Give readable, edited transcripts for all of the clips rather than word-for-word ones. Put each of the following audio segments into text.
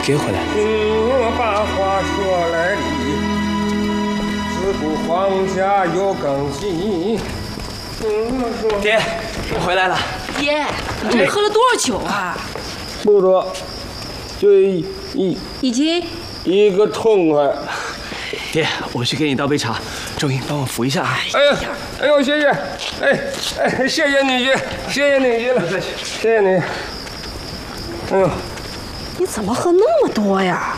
爹回来了。 听我把话说来哩，自古皇家有更新。 爹，我回来了。 爹，你这喝了多少酒啊？ 不多，就已经一个痛快。 爹，我去给你倒杯茶。周英，帮我扶一下啊。 哎呦，谢谢，谢谢你了，谢谢你。哎呦， 你怎么喝那么多呀？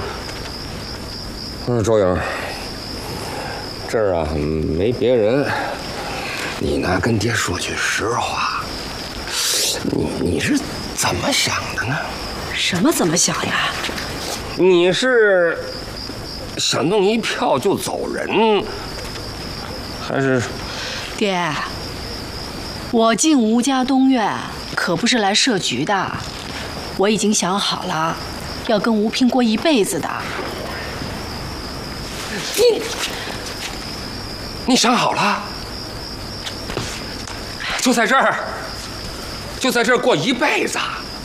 周英，这儿啊没别人，你呢跟爹说句实话，你是怎么想的呢？ 什么怎么想呀？ 你是想弄一票就走人，还是？ 爹，我进吴家东院可不是来设局的，我已经想好了，要跟吴平过一辈子的。 你想好了？就在这儿过一辈子。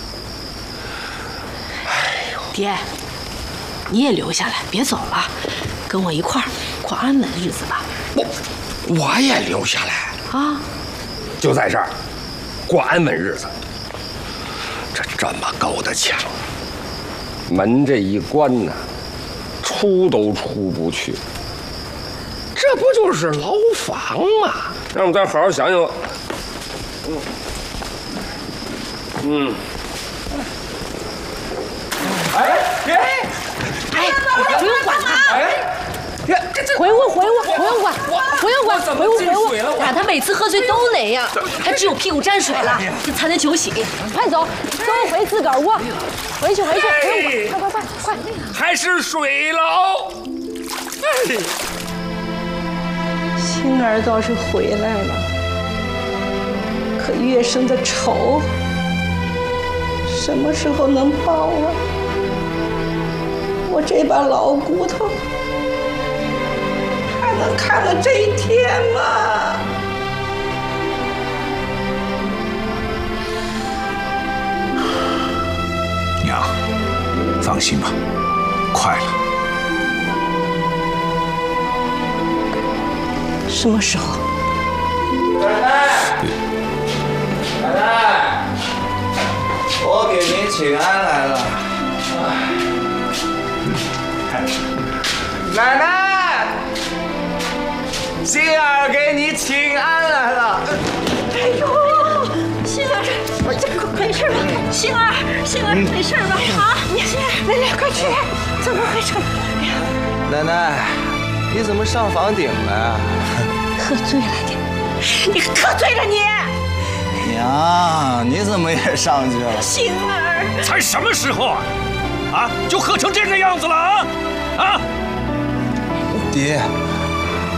爹，你也留下来，别走了，跟我一块儿过安稳的日子吧。 我也留下来啊， 就在这儿过安稳日子。这么高的墙，门这一关呢，出都出不去。这不就是牢房吗？让我们再好好想想。 不用管他。回屋，不用管，他每次喝醉都那样，他只有屁股沾水了，这才能酒醒。快走回自个儿屋，回去，不用管，快！ 还是水牢。 星儿倒是回来了，可月生的仇什么时候能报啊？我这把老骨头还能看到这一天吗？ 娘，放心吧，快了。 什么时候？ 奶奶，我给您请安来了。奶奶，星儿给你请安来了。 哎呦，星儿，这没事吧？星儿，没事吧？啊，来，快去，怎么回事？哎呀， 奶奶，你怎么上房顶了？ 喝醉了你喝醉了你！ 娘，你怎么也上去了？ 星儿， 才什么时候啊？啊，就喝成这个样子了啊！啊！ 爹，